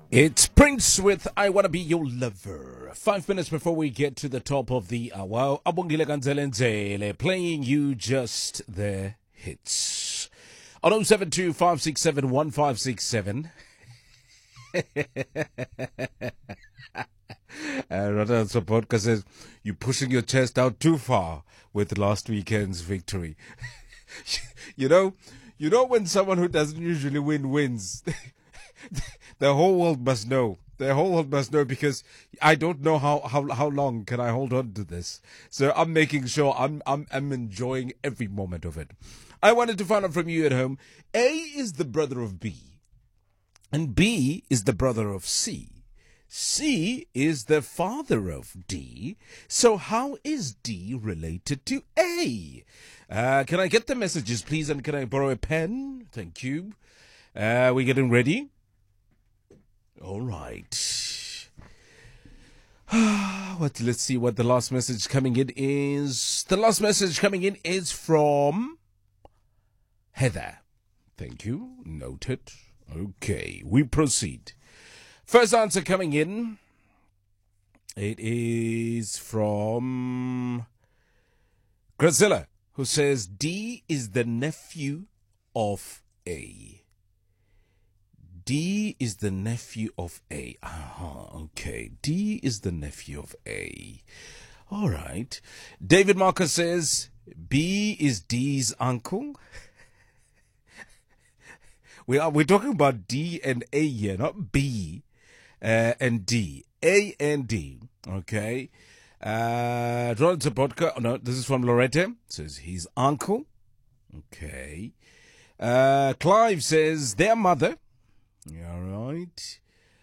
It's Prince with I Wanna Be Your Lover. 5 minutes before we get to the top of the hour, Abongile Ganzelenzele playing you just the hits. On 072 567 1567. Radha Podcast says, you're pushing your chest out too far with last weekend's victory. You know when someone who doesn't usually win wins, the whole world must know. The whole world must know, because I don't know how long can I hold on to this. So I'm making sure I'm enjoying every moment of it. I wanted to find out from you at home. A is the brother of B, and B is the brother of C. C is the father of D. So how is D related to A? Can I get the messages, please? And can I borrow a pen? Thank you. We getting ready? All right. Let's see what the last message coming in is. The last message coming in is from Heather. Thank you. Noted. Okay, we proceed. First answer coming in. It is from Grazilla, who says D is the nephew of A. D is the nephew of A. Okay. D is the nephew of A. All right. David Marcus says B is D's uncle. We're talking about D and A here, not B and D. A and D. Okay. Ronald Sabotka. No, this is from Loretta. Says his uncle. Okay. Clive says their mother. All right.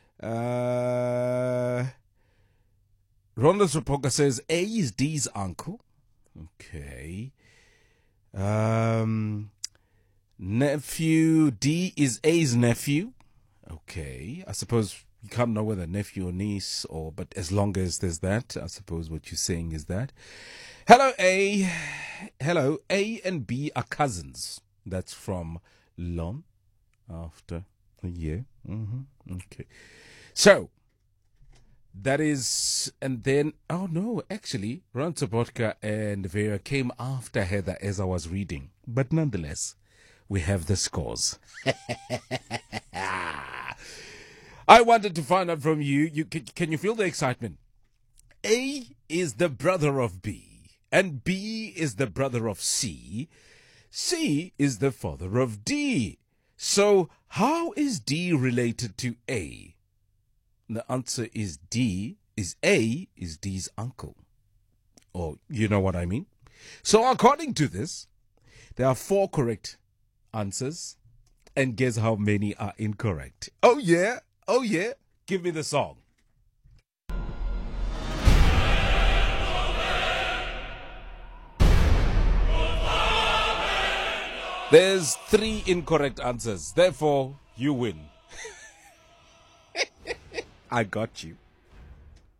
Ronald Sabotka says A is D's uncle. Okay. Nephew, D is A's nephew. Okay. I suppose you can't know whether nephew or niece, but as long as there's that, I suppose what you're saying is that. Hello, A. Hello. A and B are cousins. That's from Lon after a year. Okay. So, that is, and then, oh no, actually, Ron Sabotka and Vera came after Heather as I was reading. But nonetheless, we have the scores. I wanted to find out from you, can you feel the excitement? A is the brother of B, and B is the brother of C. C is the father of D. So, how is D related to A? The answer is A is D's uncle. Or, you know what I mean? So, according to this, there are 4 correct answers. And guess how many are incorrect? Oh, yeah. Oh, yeah. Give me the song. There's 3 incorrect answers. Therefore, you win. I got you.